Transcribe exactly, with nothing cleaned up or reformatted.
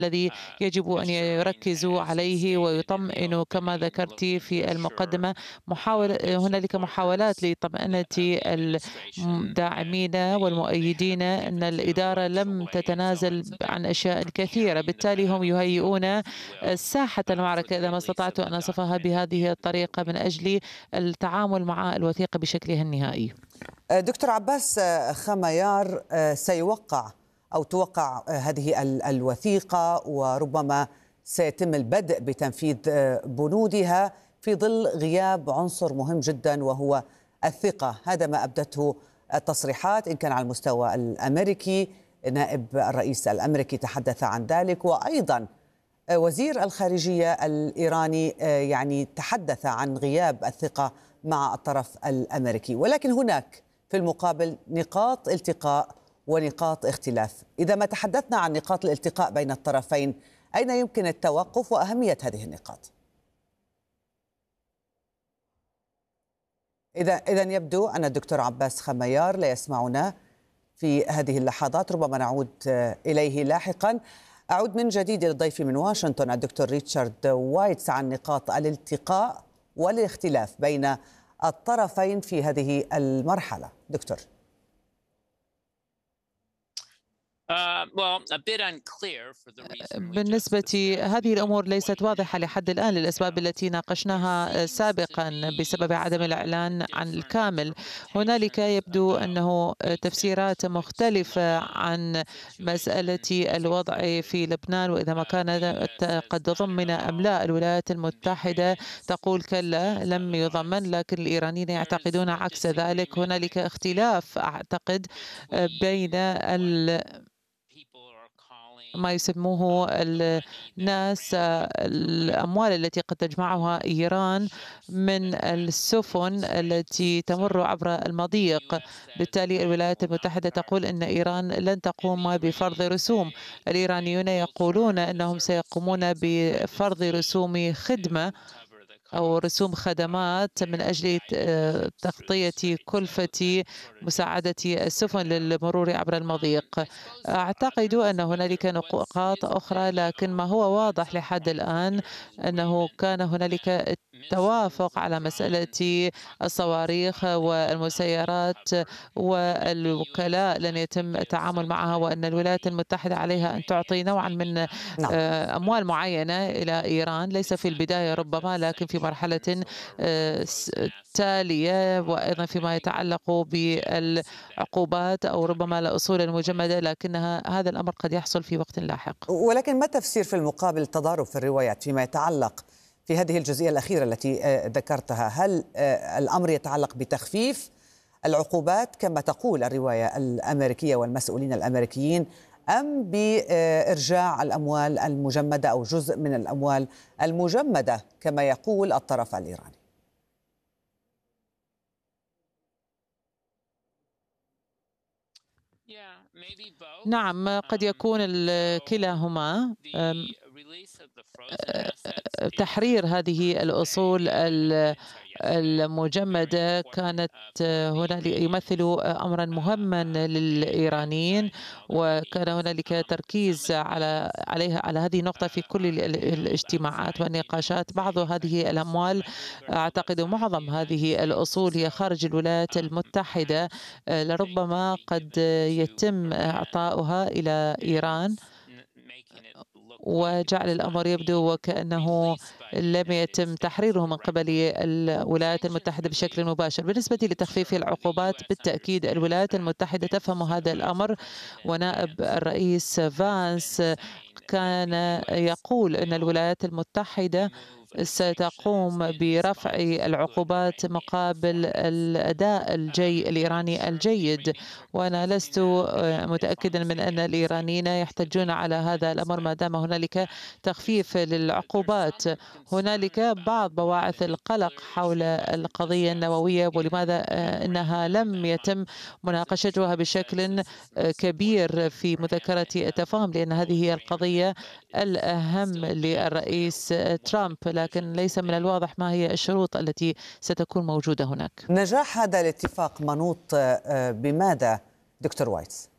الذي يجب أن يركزوا عليه ويطمئنوا كما ذكرتِ في المقدمة. محاولة هنالك محاولات لطمأنة الداعمين والمؤيدين أن الإدارة لم تتنازل عن أشياء كثيرة، بالتالي هم يهيئون ساحة المعركة إذا ما استطعت أن أصفها بهذه الطريقة من أجل التعامل مع الوثيقة بشكلها النهائي. دكتور عباس خميار، سيوقع أو توقع هذه الوثيقة وربما سيتم البدء بتنفيذ بنودها في ظل غياب عنصر مهم جدا وهو الثقة. هذا ما أبدته التصريحات، إن كان على المستوى الأمريكي نائب الرئيس الأمريكي تحدث عن ذلك، وأيضا وزير الخارجية الإيراني يعني تحدث عن غياب الثقة مع الطرف الأمريكي. ولكن هناك في المقابل نقاط التقاء ونقاط اختلاف. إذا ما تحدثنا عن نقاط الالتقاء بين الطرفين، أين يمكن التوقف وأهمية هذه النقاط؟ إذا إذا يبدو أن الدكتور عباس خميار لا يسمعنا في هذه اللحظات، ربما نعود إليه لاحقا. أعود من جديد إلى ضيفي من واشنطن الدكتور ريتشارد وايتس عن نقاط الالتقاء والاختلاف بين الطرفين في هذه المرحلة. دكتور. بالنسبة هذه الأمور ليست واضحة لحد الآن للأسباب التي ناقشناها سابقا بسبب عدم الإعلان عن الكامل. هنالك يبدو أنه تفسيرات مختلفة عن مسألة الوضع في لبنان، وإذا ما كان قد ضمن أم لا. الولايات المتحدة تقول كلا لم يضمن، لكن الإيرانيين يعتقدون عكس ذلك. هنالك اختلاف أعتقد بين ال ما يسموه الناس الأموال التي قد تجمعها إيران من السفن التي تمر عبر المضيق. بالتالي الولايات المتحدة تقول أن إيران لن تقوم بفرض رسوم. الإيرانيون يقولون أنهم سيقومون بفرض رسوم خدمة أو رسوم خدمات من أجل تغطية كلفة مساعدة السفن للمرور عبر المضيق. أعتقد أن هنالك نقاط أخرى، لكن ما هو واضح لحد الآن أنه كان هنالك توافق على مسألة الصواريخ والمسيرات، والوكلاء لن يتم التعامل معها، وأن الولايات المتحدة عليها أن تعطي نوعا من أموال معينة إلى إيران، ليس في البداية ربما، لكن في مرحلة تالية، وأيضا فيما يتعلق بالعقوبات أو ربما الأصول المجمدة، لكنها هذا الأمر قد يحصل في وقت لاحق. ولكن ما تفسير في المقابل التضارب في الروايات فيما يتعلق في هذه الجزئية الأخيرة التي ذكرتها؟ هل الأمر يتعلق بتخفيف العقوبات كما تقول الرواية الأمريكية والمسؤولين الأمريكيين، أم بإرجاع الأموال المجمدة أو جزء من الأموال المجمدة كما يقول الطرف الإيراني؟ نعم، قد يكون كلاهما. تحرير هذه الأصول المجمدة كانت هنا يمثل أمرا مهما للإيرانيين، وكان هنالك تركيز على عليها على هذه النقطة في كل الاجتماعات والنقاشات. بعض هذه الأموال، أعتقد معظم هذه الأصول هي خارج الولايات المتحدة، لربما قد يتم إعطاؤها إلى إيران، وجعل الأمر يبدو وكأنه لم يتم تحريره من قبل الولايات المتحدة بشكل مباشر. بالنسبة لتخفيف العقوبات، بالتأكيد الولايات المتحدة تفهم هذا الأمر، ونائب الرئيس فانس كان يقول أن الولايات المتحدة ستقوم برفع العقوبات مقابل الأداء الجي الإيراني الجيد، وأنا لست متأكدا من أن الإيرانيين يحتجون على هذا الأمر ما دام هنالك تخفيف للعقوبات. هنالك بعض بواعث القلق حول القضية النووية، ولماذا أنها لم يتم مناقشتها بشكل كبير في مذكرة التفاهم، لأن هذه هي القضية الأهم للرئيس ترامب، لكن ليس من الواضح ما هي الشروط التي ستكون موجودة هناك. نجاح هذا الاتفاق منوط بماذا دكتور وايتس؟